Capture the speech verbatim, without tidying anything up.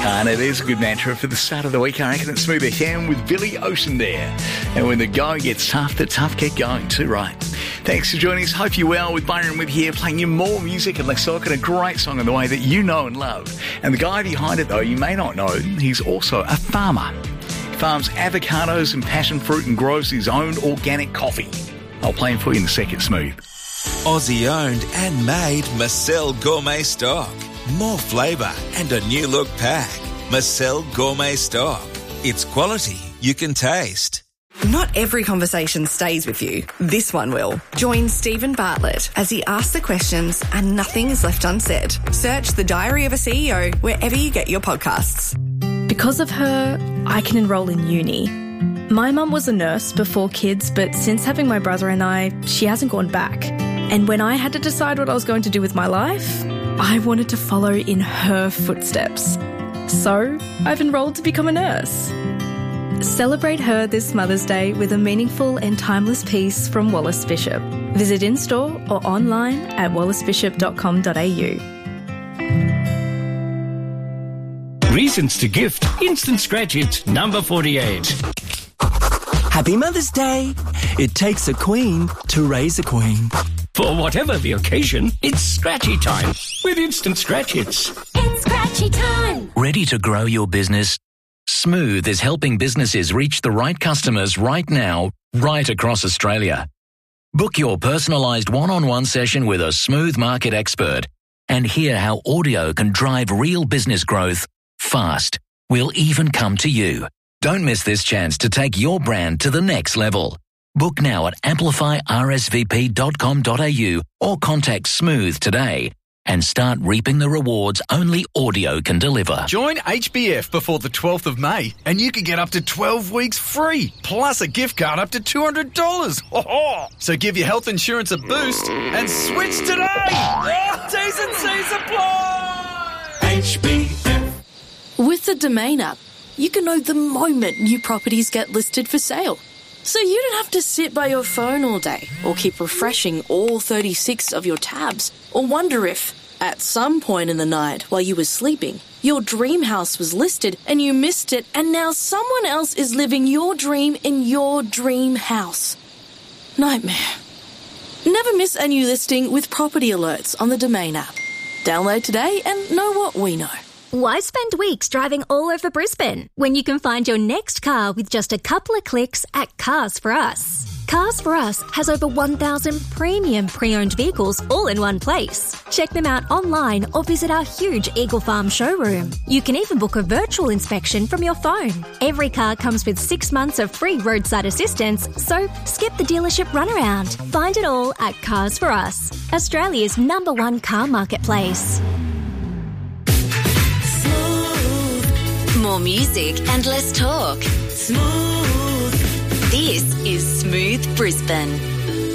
And it is a good mantra for the start of the week. I reckon it's Smooth F M with Billy Ocean there. And when the going gets tough, the tough get going too, right? Thanks for joining us. Hope you're well. With Byron with here, playing you more music and less talk, and a great song in the way that you know and love. And the guy behind it, though, you may not know, he's also a farmer. He farms avocados and passion fruit and grows his own organic coffee. I'll play him for you in a second, Smooth. Aussie owned and made Marcel Gourmet Stock. More flavour and a new look pack. Marcel Gourmet Stock. It's quality you can taste. Not every conversation stays with you. This one will. Join Stephen Bartlett as he asks the questions and nothing is left unsaid. Search The Diary of a C E O wherever you get your podcasts. Because of her, I can enrol in uni. My mum was a nurse before kids, but since having my brother and I, she hasn't gone back. And when I had to decide what I was going to do with my life, I wanted to follow in her footsteps. So I've enrolled to become a nurse. Celebrate her this Mother's Day with a meaningful and timeless piece from Wallace Bishop. Visit in-store or online at wallace bishop dot com dot a u. Reasons to gift. Instant Scratch Hits number forty-eight. Happy Mother's Day. It takes a queen to raise a queen. For whatever the occasion, it's Scratchy time with Instant Scratch Hits. It's Scratchy time. Ready to grow your business? Smooth is helping businesses reach the right customers right now, right across Australia. Book your personalised one-on-one session with a Smooth market expert and hear how audio can drive real business growth fast. We'll even come to you. Don't miss this chance to take your brand to the next level. Book now at amplify r s v p dot com dot a u or contact Smooth today and start reaping the rewards only audio can deliver. Join H B F before the twelfth of May and you can get up to twelve weeks free, plus a gift card up to two hundred dollars. Oh-ho! So give your health insurance a boost and switch today! Oh, T's and C's apply! H B F. With the Domain app, you can know the moment new properties get listed for sale. So you don't have to sit by your phone all day or keep refreshing all thirty-six of your tabs or wonder if, at some point in the night while you were sleeping, your dream house was listed and you missed it and now someone else is living your dream in your dream house. Nightmare. Never miss a new listing with property alerts on the Domain app. Download today and know what we know. Why spend weeks driving all over Brisbane when you can find your next car with just a couple of clicks at Cars for Us? Cars for Us has over one thousand premium pre-owned vehicles all in one place. Check them out online or visit our huge Eagle Farm showroom. You can even book a virtual inspection from your phone. Every car comes with six months of free roadside assistance, so skip the dealership runaround. Find it all at Cars for Us, Australia's number one car marketplace. More music and less talk. Smooth. This is Smooth Brisbane.